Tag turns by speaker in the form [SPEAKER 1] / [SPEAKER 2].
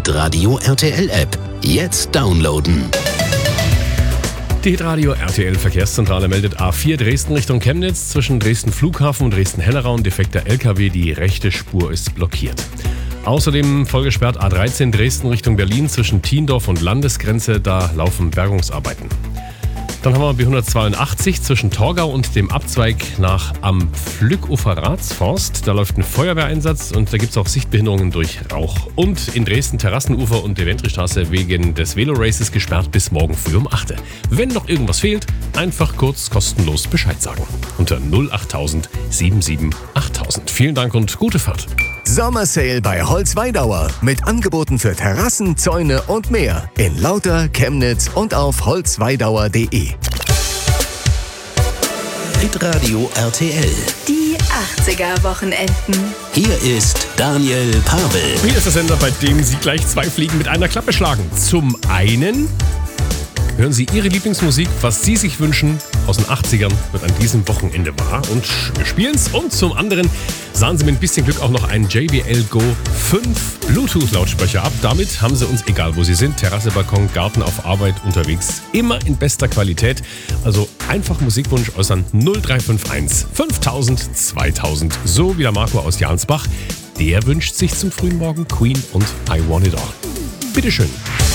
[SPEAKER 1] Hitradio RTL App. Jetzt downloaden.
[SPEAKER 2] Die Hitradio RTL Verkehrszentrale meldet A4 Dresden Richtung Chemnitz. Zwischen Dresden Flughafen und Dresden-Hellerau ein defekter LKW. Die rechte Spur ist blockiert. Außerdem vollgesperrt A13 Dresden Richtung Berlin zwischen Thiendorf und Landesgrenze. Da laufen Bergungsarbeiten. Dann haben wir B182 zwischen Torgau und dem Abzweig nach am Pflückufer Ratsforst. Da läuft ein Feuerwehreinsatz und da gibt es auch Sichtbehinderungen durch Rauch. Und in Dresden Terrassenufer und Deventrystraße wegen des Velo-Races gesperrt bis morgen früh um 8 Uhr. Wenn noch irgendwas fehlt, einfach kurz kostenlos Bescheid sagen. Unter 08000 77 8000. Vielen Dank und gute Fahrt.
[SPEAKER 3] Sommersale bei Holzweidauer mit Angeboten für Terrassen, Zäune und mehr in Lauter, Chemnitz und auf holzweidauer.de.
[SPEAKER 1] Hitradio RTL.
[SPEAKER 4] Die 80er-Wochenenden.
[SPEAKER 1] Hier ist Daniel Pavel.
[SPEAKER 2] Hier ist der Sender, bei dem Sie gleich 2 Fliegen mit einer Klappe schlagen. Zum einen hören Sie Ihre Lieblingsmusik, was Sie sich wünschen, aus den 80ern, wird an diesem Wochenende wahr und wir spielen's. Und zum anderen sahen Sie mit ein bisschen Glück auch noch einen JBL Go 5 Bluetooth-Lautsprecher ab. Damit haben Sie uns, egal wo Sie sind, Terrasse, Balkon, Garten, auf Arbeit, unterwegs, immer in bester Qualität. Also einfach Musikwunsch äußern 0351 5000 2000. So wie der Marco aus Jansbach. Der wünscht sich zum frühen Morgen Queen und I Want It All. Bitteschön.